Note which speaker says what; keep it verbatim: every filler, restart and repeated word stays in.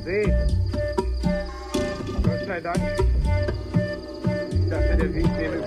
Speaker 1: See. Gott sei Dank. Ich dachte, der Weg wäre